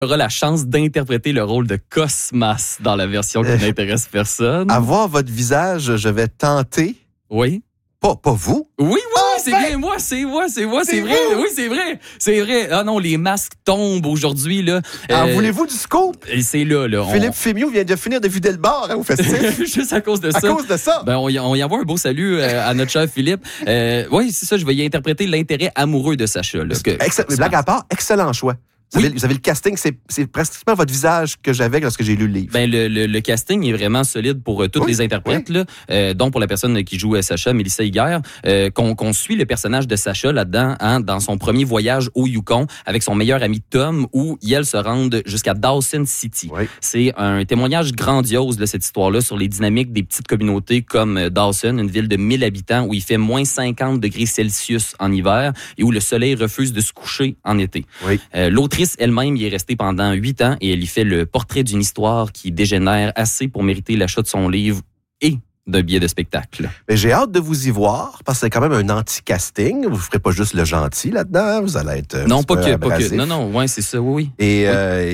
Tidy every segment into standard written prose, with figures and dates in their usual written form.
aura la chance d'interpréter le rôle de Cosmas dans la version qui n'intéresse personne. À voir votre visage, je vais tenter. Oui. Pas vous. Oui, c'est bien moi, c'est vrai. Oui, c'est vrai. Ah non, les masques tombent aujourd'hui, là. Voulez-vous du scoop? Et c'est là. Philippe Fémieux vient de finir de vider le bar au festif. Juste à cause de ça. À cause de ça? Ben, on y envoie un beau salut à notre cher Philippe. Oui, c'est ça, je vais y interpréter l'intérêt amoureux de Sacha. Là, blague à part, excellent choix. Vous avez le casting, c'est pratiquement votre visage que j'avais lorsque j'ai lu le livre. Ben le casting est vraiment solide pour tous les interprètes, là, dont pour la personne qui joue Sacha, Mélissa Higuer, qu'on suit le personnage de Sacha là-dedans, dans son premier voyage au Yukon avec son meilleur ami Tom, où ils se rendent jusqu'à Dawson City. Oui. C'est un témoignage grandiose de cette histoire-là sur les dynamiques des petites communautés comme Dawson, une ville de 1000 habitants où il fait moins 50 degrés Celsius en hiver et où le soleil refuse de se coucher en été. Oui. L'autrice elle-même y est restée pendant 8 ans et elle y fait le portrait d'une histoire qui dégénère assez pour mériter l'achat de son livre et d'un billet de spectacle. Mais j'ai hâte de vous y voir, parce que c'est quand même un anti-casting. Vous ne ferez pas juste le gentil là-dedans. Vous allez être non, pas que. Non, ouais, c'est ça, oui. Et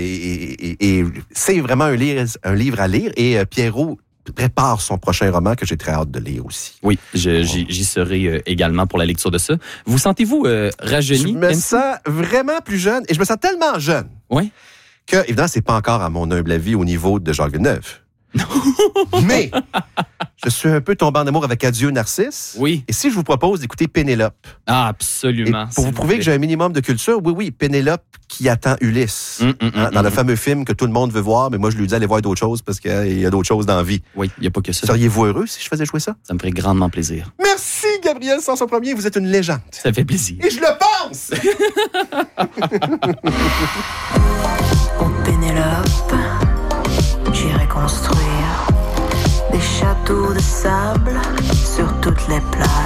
c'est vraiment un livre à lire. Et Pierrot prépare son prochain roman que j'ai très hâte de lire aussi. Oui, j'y serai également pour la lecture de ça. Vous sentez-vous rajeuni? Je me sens vraiment plus jeune, et je me sens tellement jeune que, évidemment, c'est pas encore, à mon humble avis, au niveau de Jacques Villeneuve. Mais je suis un peu tombé en amour avec Adieu Narcisse. Oui. Et si je vous propose d'écouter Pénélope? Ah, absolument. Et pour vous prouver que j'ai un minimum de culture, oui, Pénélope qui attend Ulysse. Dans le fameux film que tout le monde veut voir, mais moi je lui dis allez voir d'autres choses parce qu'il y a d'autres choses dans la vie. Oui, il n'y a pas que ça. Seriez-vous heureux si je faisais jouer ça? Ça me ferait grandement plaisir. Merci Gabriel Sanson-Premier, vous êtes une légende. Ça fait plaisir. Et je le pense! Oh Pénélope, j'irai construire des châteaux de sable sur toutes les plages.